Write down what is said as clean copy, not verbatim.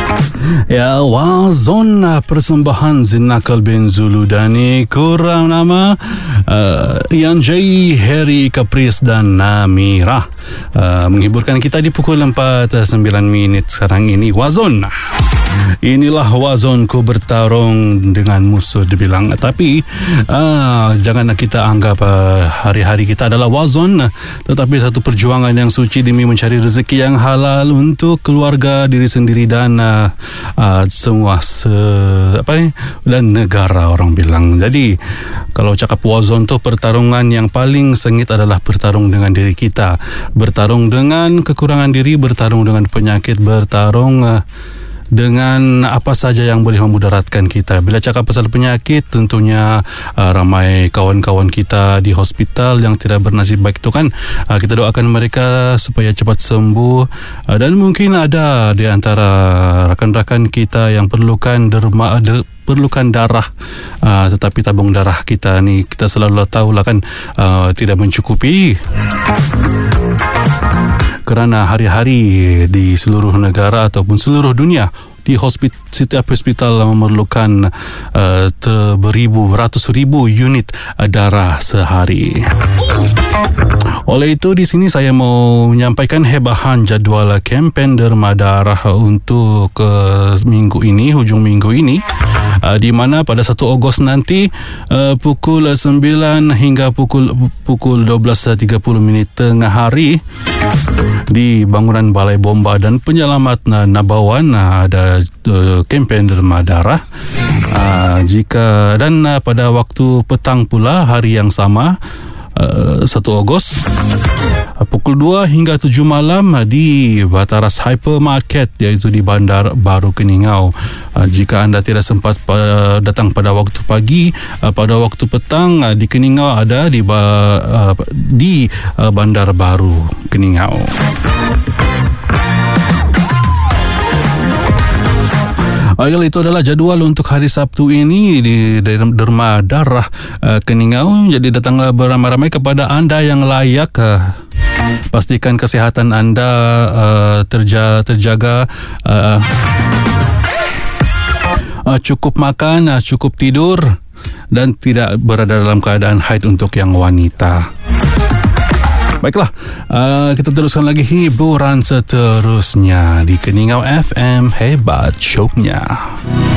Ya, Wazon persembahan Zinakal bin Zuludani, kurang nama Ian J, Harry Caprice dan Namira, menghiburkan kita di pukul 4:09 sekarang ini. Wazon, inilah Wazon, ku bertarung dengan musuh, dibilang. Tapi janganlah kita anggap hari-hari kita adalah Wazon, tetapi satu perjuangan yang suci demi mencari rezeki yang halal untuk keluarga, diri sendiri dan semua dan negara, orang bilang. Jadi kalau cakap Wazon tu, pertarungan yang paling sengit adalah bertarung dengan diri kita, bertarung dengan kekurangan diri, bertarung dengan penyakit, bertarung dengan apa saja yang boleh memudaratkan kita. Bila cakap pasal penyakit, tentunya ramai kawan-kawan kita di hospital yang tidak bernasib baik itu kan. Kita doakan mereka supaya cepat sembuh, dan mungkin ada di antara rakan-rakan kita yang perlukan darah, tetapi tabung darah kita ni, kita selalu tahulah kan, tidak mencukupi, kerana hari-hari di seluruh negara ataupun seluruh dunia di setiap hospital memerlukan beratus ribu unit darah sehari. Oleh itu, di sini saya mau menyampaikan hebahan jadual kempen derma darah untuk minggu ini, hujung minggu ini, di mana pada 1 Ogos nanti pukul 9 hingga pukul 12.30 tengah hari di bangunan Balai Bomba dan Penyelamat Nabawan ada kempen derma darah. Dan pada waktu petang pula hari yang sama, 1 Ogos pukul 2 hingga 7 malam di Bataras Hypermarket, iaitu di Bandar Baru Keningau. Jika anda tidak sempat datang pada waktu pagi, pada waktu petang di Keningau ada di Bandar Baru Keningau. Itu adalah jadual untuk hari Sabtu ini di derma darah Keningau. Jadi datanglah beramai-ramai. Kepada anda yang layak, pastikan kesihatan anda terjaga, cukup makan, cukup tidur, dan tidak berada dalam keadaan haid untuk yang wanita. Baiklah, kita teruskan lagi hiburan seterusnya di Keningau FM, hebat show-nya.